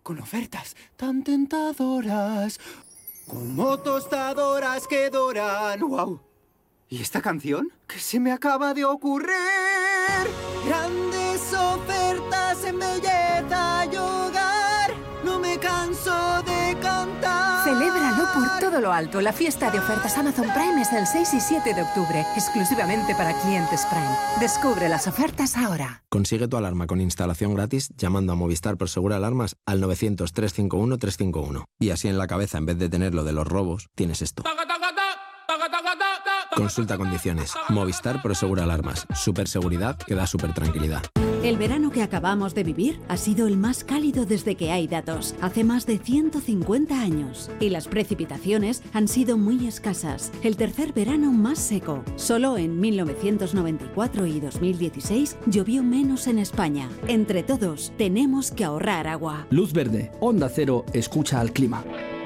con ofertas tan tentadoras, como tostadoras que doran. ¡Wow! ¿Y esta canción? ¿Qué se me acaba de ocurrir? Grandes ofertas en belleza y hogar, no me canso de cantar. Celébralo por todo lo alto. La fiesta de ofertas Amazon Prime es del 6 y 7 de octubre, exclusivamente para clientes Prime. Descubre las ofertas ahora. Consigue tu alarma con instalación gratis llamando a Movistar Prosegur Alarmas al 900-351-351. Y así en la cabeza, en vez de tener lo de los robos, tienes esto. Consulta condiciones. Movistar Prosegur Alarmas. Superseguridad que da super tranquilidad. El verano que acabamos de vivir ha sido el más cálido desde que hay datos, hace más de 150 años. Y las precipitaciones han sido muy escasas. El tercer verano más seco. Solo en 1994 y 2016 llovió menos en España. Entre todos, tenemos que ahorrar agua. Luz verde. Onda Cero escucha al clima.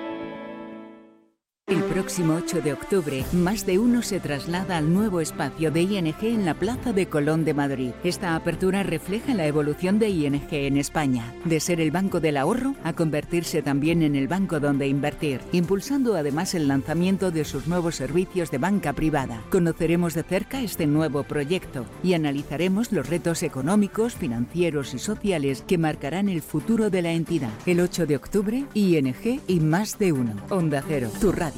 El próximo 8 de octubre, Más de Uno se traslada al nuevo espacio de ING en la Plaza de Colón de Madrid. Esta apertura refleja la evolución de ING en España, de ser el banco del ahorro a convertirse también en el banco donde invertir, impulsando además el lanzamiento de sus nuevos servicios de banca privada. Conoceremos de cerca este nuevo proyecto y analizaremos los retos económicos, financieros y sociales que marcarán el futuro de la entidad. El 8 de octubre, ING y Más de Uno. Onda Cero, tu radio.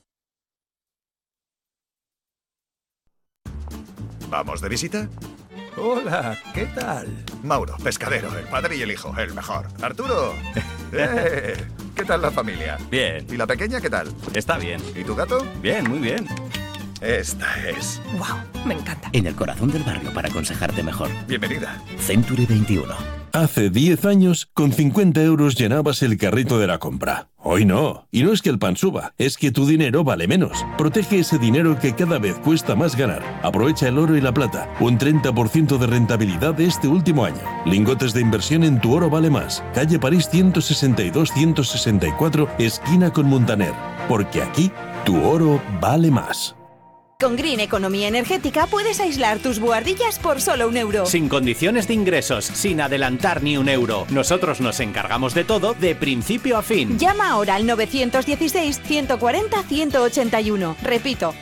¿Vamos de visita? Hola, ¿qué tal? Mauro, pescadero, el padre y el hijo, el mejor. Arturo, ¿qué tal la familia? Bien. ¿Y la pequeña qué tal? Está bien. ¿Y tu gato? Bien, muy bien. Esta es. ¡Wow! Me encanta. En el corazón del barrio para aconsejarte mejor. Bienvenida. Century 21. Hace 10 años, con 50 euros llenabas el carrito de la compra. Hoy no. Y no es que el pan suba, es que tu dinero vale menos. Protege ese dinero que cada vez cuesta más ganar. Aprovecha el oro y la plata. Un 30% de rentabilidad de este último año. Lingotes de inversión en Tu Oro Vale Más. Calle París 162-164, esquina con Montaner. Porque aquí, tu oro vale más. Con Green Economía Energética puedes aislar tus buhardillas por solo €1. Sin condiciones de ingresos, sin adelantar ni €1. Nosotros nos encargamos de todo de principio a fin. Llama ahora al 916-140-181. Repito,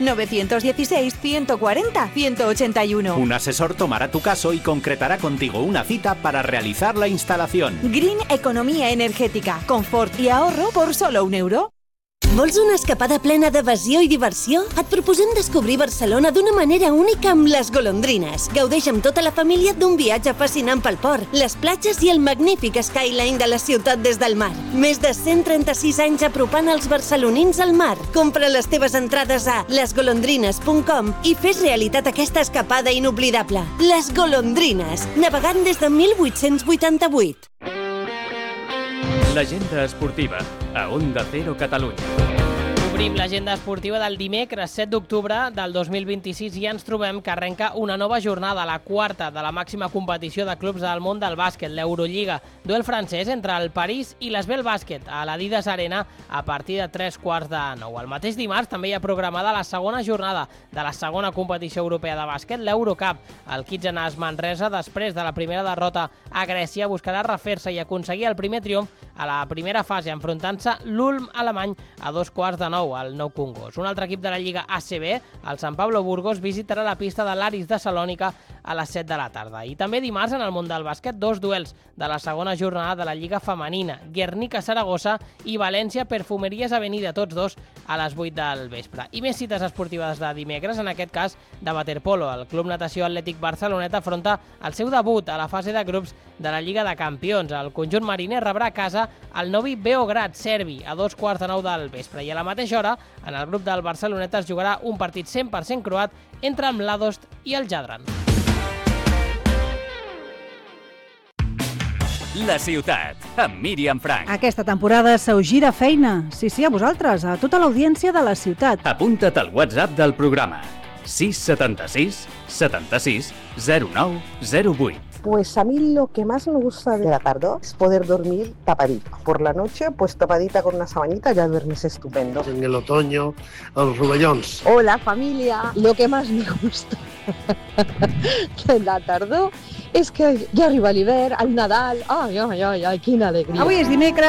916-140-181. Un asesor tomará tu caso y concretará contigo una cita para realizar la instalación. Green Economía Energètica. Confort i ahorro por solo €1. Vols una escapada plena d'evasió i diversió? Et proposem descobrir Barcelona d'una manera única amb les golondrines. Gaudeix amb tota la família d'un viatge fascinant pel port, les platges i el magnífic skyline de la ciutat des del mar. Més de 136 anys apropant els barcelonins al mar. Compra les teves entrades a lesgolondrines.com i fes realitat aquesta escapada inoblidable. Les Golondrines, navegant des de 1888. L'agenda esportiva, a Onda Cero Catalunya. Obrim l'agenda esportiva del dimecres 7 d'octubre del 2026 i ens trobem que arrenca una nova jornada, la quarta de la màxima competició de clubs del món del bàsquet, l'Eurolliga. Duel francès entre el París i l'Asvel Bàsquet a l'Adidas Arena a partir de 8:45. El mateix dimarts també hi ha programada la segona jornada de la segona competició europea de bàsquet, l'Eurocup. El Kitchener Manresa, després de la primera derrota a Grècia, buscarà refer-se i aconseguir el primer triomf a la primera fase, enfrontant-se l'Ulm alemany a 8:45 al Nou Congost. Un altre equip de la Lliga ACB, el Sant Pablo Burgos, visitarà la pista de l'Aris de Salònica a les 7 de la tarda. I també dimarts en el món del bàsquet, dos duels de la segona jornada de la Lliga Femenina, Guernica-Saragossa i València-Perfumeries Avenida, tots dos a les 8 del vespre. I més cites esportives de dimecres, en aquest cas de waterpolo. El Club Natació Atlètic Barceloneta afronta el seu debut a la fase de grups de la Lliga de Campions. El conjunt mariner rebrà a casa el Novi Beograd serbi a 8:45 del vespre. I a la mateixa hora, en el grup del Barceloneta es jugarà un partit 100% croat entre el Mladost i el Jadran. La ciutat, amb Míriam Frank. Aquesta temporada s'ho gira feina. Sí, a vosaltres, a tota l'audiència de la ciutat. Apunta't al WhatsApp del programa. 676 76 09 08. Pues a mí lo que más me gusta de la tarde es poder dormir tapadita. Por la noche, pues tapadita con una sabanita, ya duermes estupendo. En el otoño, los rubellons. Hola familia, lo que más me gusta de la tarde es que ya arriba l'hivern, el Nadal, ai, quina alegria. Avui és dimecres.